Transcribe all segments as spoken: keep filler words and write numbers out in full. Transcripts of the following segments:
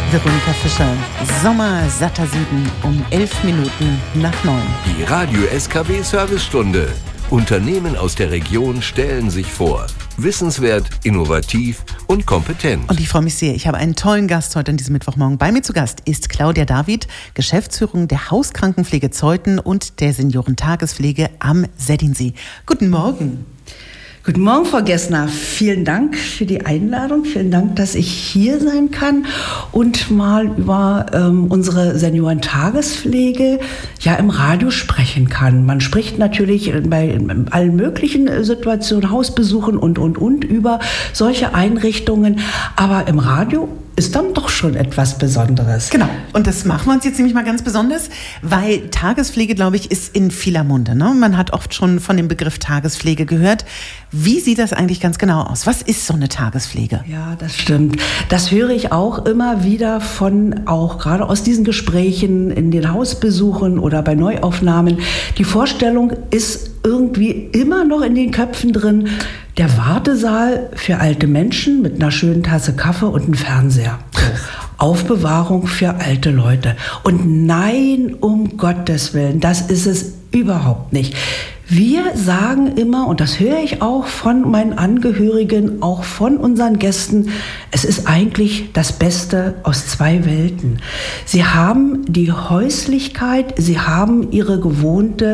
Veronika Fischer, Sommer satter Süden um elf Minuten nach neun. Die Radio S K W-Servicestunde. Unternehmen aus der Region stellen sich vor. Wissenswert, innovativ und kompetent. Und ich freue mich sehr. Ich habe einen tollen Gast heute an diesem Mittwochmorgen. Bei mir zu Gast ist Claudia David, Geschäftsführerin der Hauskrankenpflege Zeuthen und der Seniorentagespflege am Sädinsee. Guten Morgen. Guten Morgen, Frau Gessner. Vielen Dank für die Einladung. Vielen Dank, dass ich hier sein kann und mal über ähm, unsere Seniorentagespflege ja im Radio sprechen kann. Man spricht natürlich bei allen möglichen Situationen, Hausbesuchen und, und, und über solche Einrichtungen. Aber im Radio ist dann doch schon etwas Besonderes. Genau. Und das machen wir uns jetzt nämlich mal ganz besonders, weil Tagespflege, glaube ich, ist in vieler Munde. Ne? Man hat oft schon von dem Begriff Tagespflege gehört. Wie sieht das eigentlich ganz genau aus? Was ist so eine Tagespflege? Ja, das stimmt. Das höre ich auch immer wieder von, auch gerade aus diesen Gesprächen in den Hausbesuchen oder bei Neuaufnahmen. Die Vorstellung ist irgendwie immer noch in den Köpfen drin, der Wartesaal für alte Menschen mit einer schönen Tasse Kaffee und einem Fernseher. So. Aufbewahrung für alte Leute. Und nein, um Gottes Willen, das ist es überhaupt nicht. Wir sagen immer, und das höre ich auch von meinen Angehörigen, auch von unseren Gästen, es ist eigentlich das Beste aus zwei Welten. Sie haben die Häuslichkeit, sie haben ihre gewohnte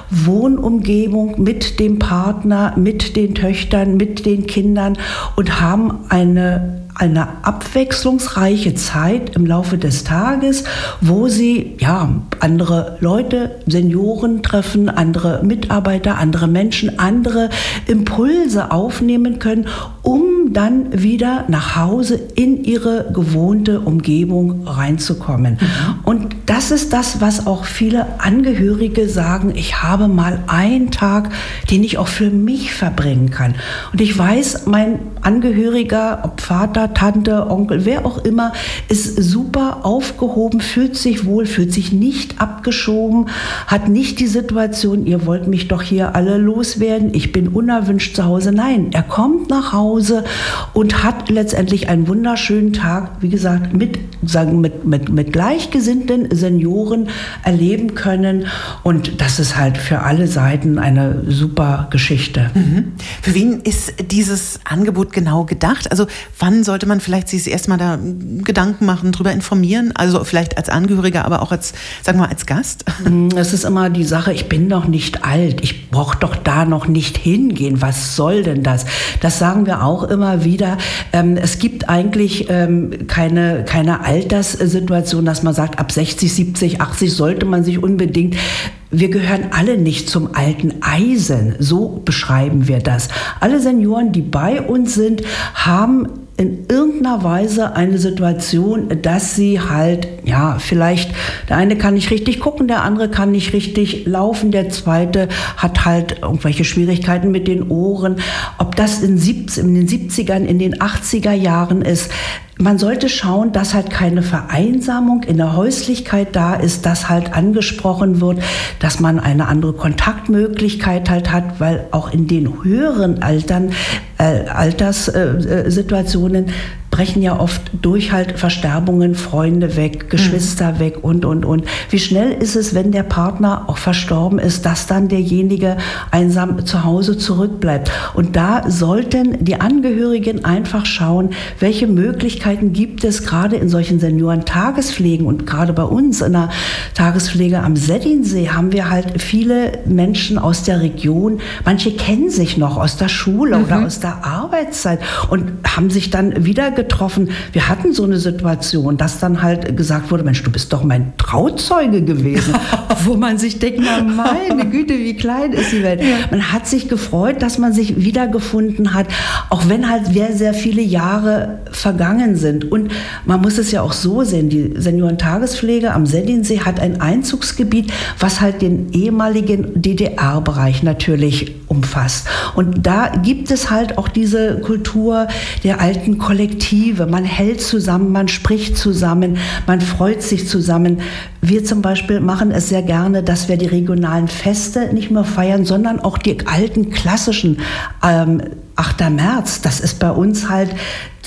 Wohnumgebung mit dem Partner, mit den Töchtern, mit den Kindern und haben eine eine abwechslungsreiche Zeit im Laufe des Tages, wo sie ja andere Leute, Senioren treffen, andere Mitarbeiter, andere Menschen, andere Impulse aufnehmen können, um dann wieder nach Hause in ihre gewohnte Umgebung reinzukommen. Mhm. Und das ist das, was auch viele Angehörige sagen, ich habe mal einen Tag, den ich auch für mich verbringen kann. Und ich weiß, mein Angehöriger, ob Vater, Tante, Onkel, wer auch immer, ist super aufgehoben, fühlt sich wohl, fühlt sich nicht abgeschoben, hat nicht die Situation, ihr wollt mich doch hier alle loswerden, ich bin unerwünscht zu Hause. Nein, er kommt nach Hause und hat letztendlich einen wunderschönen Tag, wie gesagt, mit, sagen, mit, mit, mit gleichgesinnten Senioren erleben können. Und das ist halt für alle Seiten eine super Geschichte. Mhm. Für wen ist dieses Angebot genau gedacht? Also wann sollte man vielleicht sich erstmal da Gedanken machen, darüber informieren? Also vielleicht als Angehöriger, aber auch als, sagen wir mal, als Gast? Es ist immer die Sache, ich bin doch nicht alt, ich brauche doch da noch nicht hingehen. Was soll denn das? Das sagen wir auch immer wieder. Ähm, es gibt eigentlich ähm, keine, keine Alterssituation, dass man sagt, ab sechzig, siebzig, achtzig sollte man sich unbedingt. Wir gehören alle nicht zum alten Eisen, so beschreiben wir das. Alle Senioren, die bei uns sind, haben in irgendeiner Weise eine Situation, dass sie halt, ja, vielleicht, der eine kann nicht richtig gucken, der andere kann nicht richtig laufen, der zweite hat halt irgendwelche Schwierigkeiten mit den Ohren. Ob das in, in den siebzigern, in den achtziger Jahren ist, man sollte schauen, dass halt keine Vereinsamung in der Häuslichkeit da ist, dass halt angesprochen wird, dass man eine andere Kontaktmöglichkeit halt hat, weil auch in den höheren Altern, äh, Alterssituationen äh, brechen ja oft durch halt Versterbungen, Freunde weg, Geschwister mhm. weg und, und, und. Wie schnell ist es, wenn der Partner auch verstorben ist, dass dann derjenige einsam zu Hause zurückbleibt? Und da sollten die Angehörigen einfach schauen, welche Möglichkeiten gibt es gerade in solchen Seniorentagespflegen und gerade bei uns in der Tagespflege am Sädinsee haben wir halt viele Menschen aus der Region, manche kennen sich noch aus der Schule mhm. oder aus der Arbeitszeit und haben sich dann wieder getroffen. Wir hatten so eine Situation, dass dann halt gesagt wurde, Mensch, du bist doch mein Trauzeuge gewesen. Wo man sich denkt, na meine Güte, wie klein ist die Welt. Ja. Man hat sich gefreut, dass man sich wiedergefunden hat, auch wenn halt sehr, sehr viele Jahre vergangen sind. Und man muss es ja auch so sehen, die Seniorentagespflege am Sädinsee hat ein Einzugsgebiet, was halt den ehemaligen D D R-Bereich natürlich umfasst. Und da gibt es halt auch diese Kultur der alten Kollektive. Man hält zusammen, man spricht zusammen, man freut sich zusammen. Wir zum Beispiel machen es sehr gerne, dass wir die regionalen Feste nicht nur feiern, sondern auch die alten klassischen ähm, achter März. Das ist bei uns halt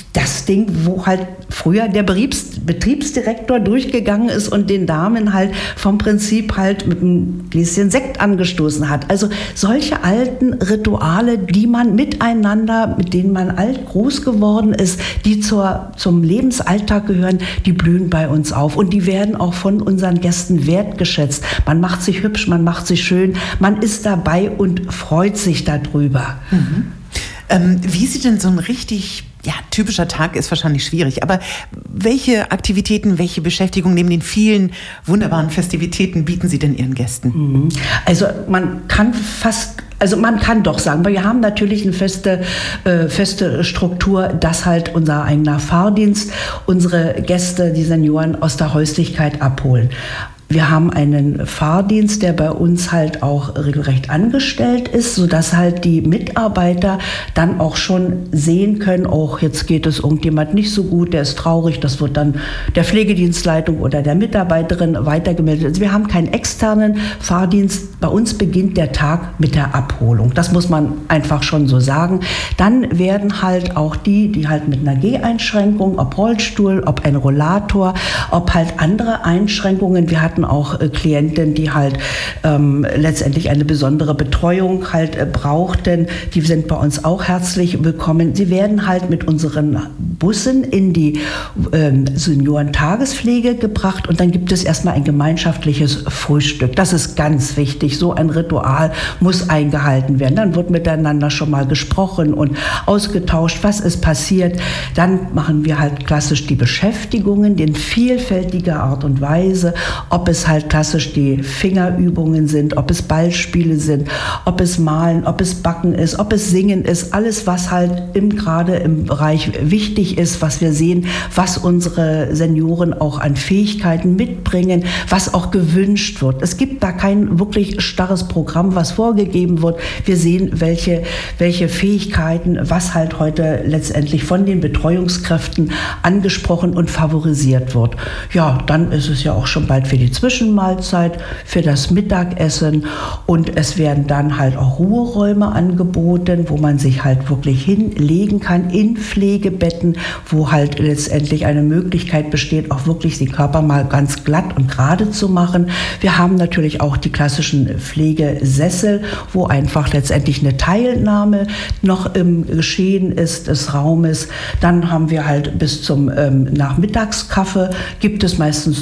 das Ding, wo halt früher der Betriebs- Betriebsdirektor durchgegangen ist und den Damen halt vom Prinzip halt mit einem Gläschen Sekt angestoßen hat. Also solche alten Rituale, die man miteinander, mit denen man alt groß geworden ist, die zur, zum Lebensalltag gehören, die blühen bei uns auf und die werden auch von unseren Gästen wertgeschätzt. Man macht sich hübsch, man macht sich schön, man ist dabei und freut sich darüber. Mhm. Ähm, wie sieht denn so ein richtig ja, typischer Tag ist wahrscheinlich schwierig, aber welche Aktivitäten, welche Beschäftigung neben den vielen wunderbaren Festivitäten bieten Sie denn Ihren Gästen? Also man kann fast Also man kann doch sagen, wir haben natürlich eine feste, äh, feste Struktur, dass halt unser eigener Fahrdienst unsere Gäste, die Senioren aus der Häuslichkeit abholen. Wir haben einen Fahrdienst, der bei uns halt auch regelrecht angestellt ist, sodass halt die Mitarbeiter dann auch schon sehen können, auch jetzt geht es irgendjemand nicht so gut, der ist traurig, das wird dann der Pflegedienstleitung oder der Mitarbeiterin weitergemeldet. Also wir haben keinen externen Fahrdienst. Bei uns beginnt der Tag mit der Abholung. Das muss man einfach schon so sagen. Dann werden halt auch die, die halt mit einer Geheinschränkung, ob Rollstuhl, ob ein Rollator, ob halt andere Einschränkungen, wir hatten auch äh, Klienten, die halt ähm, letztendlich eine besondere Betreuung halt äh, brauchten. Die sind bei uns auch herzlich willkommen. Sie werden halt mit unseren Bussen in die ähm, Seniorentagespflege gebracht und dann gibt es erstmal ein gemeinschaftliches Frühstück. Das ist ganz wichtig. So ein Ritual muss eingehalten werden. Dann wird miteinander schon mal gesprochen und ausgetauscht, was ist passiert. Dann machen wir halt klassisch die Beschäftigungen in vielfältiger Art und Weise, ob es halt klassisch die Fingerübungen sind, ob es Ballspiele sind, ob es Malen, ob es Backen ist, ob es Singen ist, alles, was halt im, gerade im Bereich wichtig ist, was wir sehen, was unsere Senioren auch an Fähigkeiten mitbringen, was auch gewünscht wird. Es gibt da kein wirklich starres Programm, was vorgegeben wird. Wir sehen, welche, welche Fähigkeiten, was halt heute letztendlich von den Betreuungskräften angesprochen und favorisiert wird. Ja, dann ist es ja auch schon bald für die Zwischenmahlzeit, für das Mittagessen und es werden dann halt auch Ruheräume angeboten, wo man sich halt wirklich hinlegen kann in Pflegebetten, wo halt letztendlich eine Möglichkeit besteht, auch wirklich den Körper mal ganz glatt und gerade zu machen. Wir haben natürlich auch die klassischen Pflegesessel, wo einfach letztendlich eine Teilnahme noch im Geschehen ist des Raumes. Dann haben wir halt bis zum ähm, Nachmittagskaffee gibt es meistens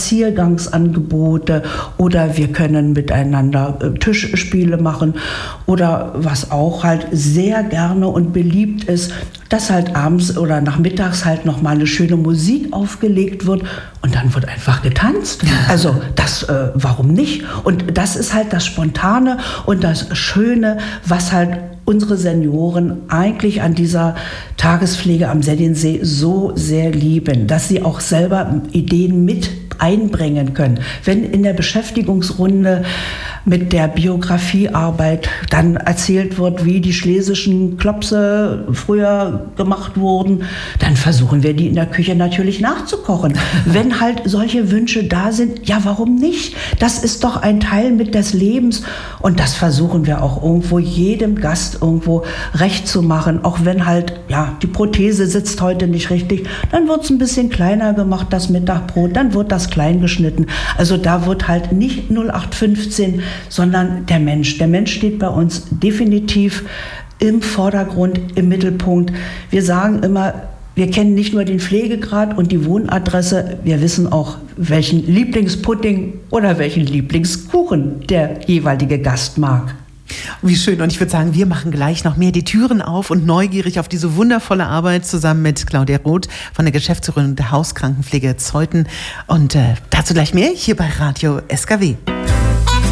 Spaziergangsangebote oder wir können miteinander äh, Tischspiele machen oder was auch halt sehr gerne und beliebt ist, dass halt abends oder nachmittags halt noch mal eine schöne Musik aufgelegt wird und dann wird einfach getanzt. Also das, äh, warum nicht? Und das ist halt das Spontane und das Schöne, was halt unsere Senioren eigentlich an dieser Tagespflege am Seddinsee so sehr lieben, dass sie auch selber Ideen mit einbringen können. Wenn in der Beschäftigungsrunde mit der Biografiearbeit dann erzählt wird, wie die schlesischen Klopse früher gemacht wurden, dann versuchen wir die in der Küche natürlich nachzukochen. Wenn halt solche Wünsche da sind, ja, warum nicht? Das ist doch ein Teil mit des Lebens und das versuchen wir auch irgendwo jedem Gast irgendwo recht zu machen, auch wenn halt, ja, die Prothese sitzt heute nicht richtig, dann wird es ein bisschen kleiner gemacht, das Mittagbrot, dann wird das klein geschnitten. Also da wird halt nicht null acht fünfzehn, sondern der Mensch. Der Mensch steht bei uns definitiv im Vordergrund, im Mittelpunkt. Wir sagen immer, wir kennen nicht nur den Pflegegrad und die Wohnadresse, wir wissen auch, welchen Lieblingspudding oder welchen Lieblingskuchen der jeweilige Gast mag. Wie schön. Und ich würde sagen, wir machen gleich noch mehr die Türen auf und neugierig auf diese wundervolle Arbeit zusammen mit Claudia Roth von der Geschäftsführerin der Hauskrankenpflege Zeuthen. Und äh, dazu gleich mehr hier bei Radio S K W.